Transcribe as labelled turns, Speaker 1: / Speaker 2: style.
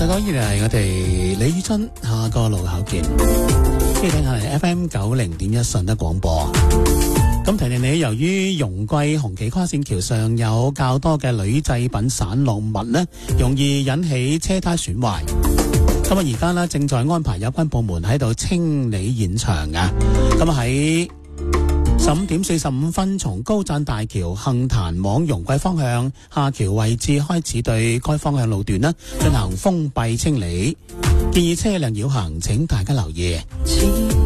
Speaker 1: 首歌依嚟係我哋李宇春下個路口見，跟住聽下嚟 FM90.1 順德廣播。咁提醒你，由於容桂紅旗跨線橋上有較多嘅鋁製品散落物呢，容易引起車胎損壞。咁啊，而家呢正在安排有關部門喺度清理現場㗎。咁喺15點45分，從高贊大橋杏壇往容桂方向下橋位置開始對該方向路段呢進行封閉清理，建議車輛繞行，請大家留意。